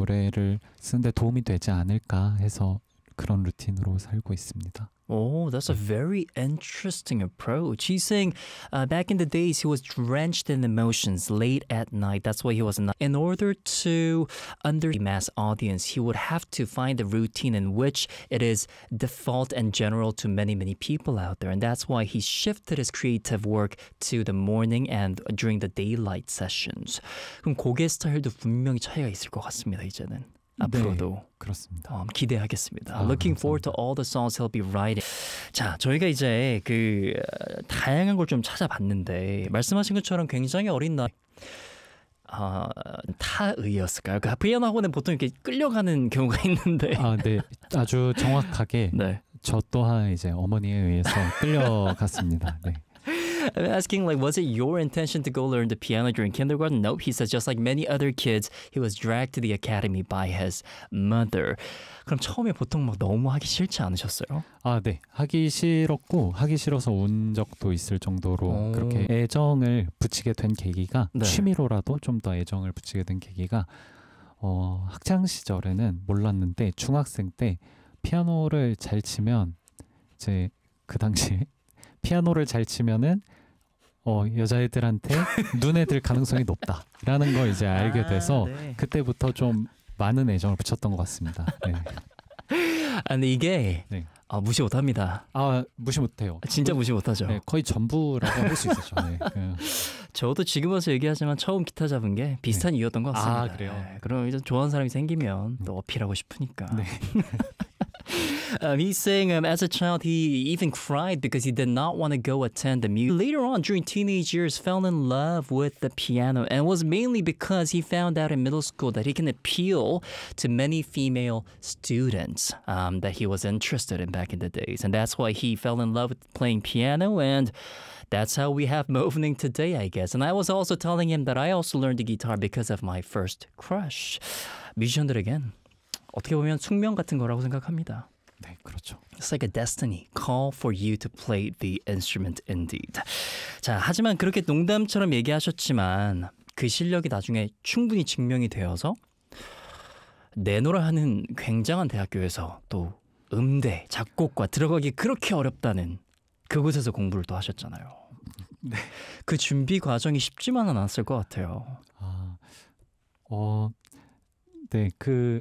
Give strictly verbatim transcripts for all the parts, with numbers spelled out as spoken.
노래를 쓰는데 도움이 되지 않을까 해서 그런 루틴으로 살고 있습니다. Oh, that's a very interesting approach. He's saying uh, back in the days he was drenched in emotions late at night. That's why he was not. In order to under the mass audience, he would have to find a routine in which it is default and general to many, many people out there. And that's why he shifted his creative work to the morning and during the daylight sessions. 그럼 곡의 스타일도 분명히 차이가 있을 것 같습니다, 이제는. 앞으로도 네, 그렇습니다. 어, 기대하겠습니다. 아, Looking 감사합니다. forward to all the songs he'll be writing. 자, 저희가 이제 그 어, 다양한 걸 좀 찾아봤는데 말씀하신 것처럼 굉장히 어린 나이 어, 타의였을까요? 그 피아노 학원에 보통 이렇게 끌려가는 경우가 있는데. 아, 네, 아주 정확하게 네. 저 또한 이제 어머니에 의해서 끌려갔습니다. 네. I'm asking, like, was it your intention to go learn the piano during kindergarten? Nope. He says, just like many other kids, he was dragged to the academy by his mother. 그럼 처음에 보통 막 너무 하기 싫지 않으셨어요? 아, 네. 하기 싫었고 하기 싫어서 운 적도 있을 정도로 오. 그렇게 애정을 붙이게 된 계기가 네. 취미로라도 좀 더 애정을 붙이게 된 계기가 어, 학창 시절에는 몰랐는데 중학생 때 피아노를 잘 치면 이제 그 당시에 피아노를 잘 치면은 어, 여자애들한테 눈에 들 가능성이 높다라는 걸 이제 알게 돼서 아, 네. 그때부터 좀 많은 애정을 붙였던 것 같습니다. 네. 아, 근데 이게 네. 아, 무시 못합니다. 아, 무시 못해요. 진짜 무시 못하죠. 네, 거의 전부라고 할 수 있었죠. 네. 그, 저도 지금 와서 얘기하지만 처음 기타 잡은 게 비슷한 이유였던 것 같습니다. 아, 그래요? 네, 그럼 이제 좋아하는 사람이 생기면 또 어필하고 싶으니까. 네. Um, he's saying um, as a child he even cried because he did not want to go attend the music. Later on during teenage years fell in love with the piano and it was mainly because he found out in middle school that he can appeal to many female students um, that he was interested in back in the days. And that's why he fell in love with playing piano and that's how we have Movening today, I guess. And I was also telling him that I also learned the guitar because of my first crush. 뮤지션들에겐 어떻게 보면 숙명 같은 거라고 생각합니다. 네, 그렇죠. It's like a destiny. Call for you to play the instrument indeed. 자, 하지만 그렇게 농담처럼 얘기하셨지만 그 실력이 나중에 충분히 증명이 되어서 내노라 하는 굉장한 대학교에서 또 음대, 작곡과 들어가기 그렇게 어렵다는 그곳에서 공부를 또 하셨잖아요. 네. 그 준비 과정이 쉽지만은 않았을 것 같아요. 아, 어, 네, 그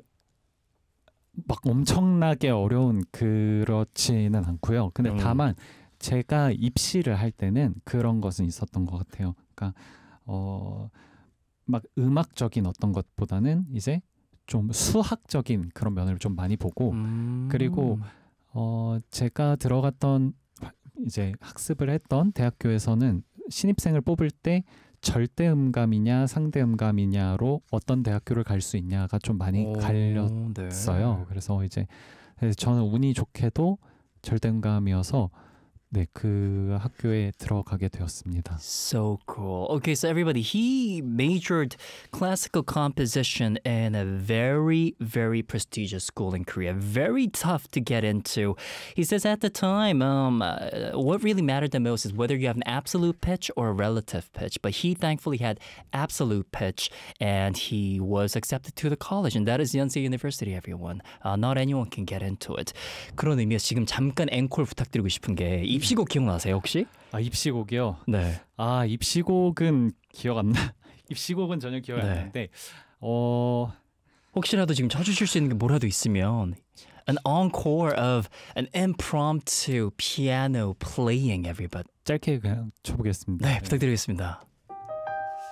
막 엄청나게 어려운 그렇지는 않고요. 근데 음. 다만 제가 입시를 할 때는 그런 것은 있었던 것 같아요. 그러니까 어, 막 음악적인 어떤 것보다는 이제 좀 수학적인 그런 면을 좀 많이 보고 음. 그리고 어, 제가 들어갔던 이제 학습을 했던 대학교에서는 신입생을 뽑을 때 절대 음감이냐 상대 음감이냐로 어떤 대학교를 갈 수 있냐가 좀 많이 오, 갈렸어요. 네. 그래서 이제 저는 운이 좋게도 절대 음감이어서 네, 그 학교에 들어가게 되었습니다. So cool. Okay, so everybody, he majored classical composition in a very, very prestigious school in Korea. Very tough to get into. He says at the time, um, uh, what really mattered the most is whether you have an absolute pitch or a relative pitch. But he thankfully had absolute pitch, and he was accepted to the college, and that is Yonsei University, everyone. Uh, not anyone can get into it. 그런 의미에서 지금 잠깐 앵콜 부탁드리고 싶은 게 입시곡 기억나세요, 혹시? 아, 입시곡이요? 네. 아, 입시곡은 기억 안 나. 입시곡은 전혀 기억이 네. 안 나는데 어, 혹시라도 지금 쳐주실 수 있는 게 뭐라도 있으면 an encore of an impromptu piano playing, everybody. 짧게 그냥 쳐보겠습니다. 네, 부탁드리겠습니다.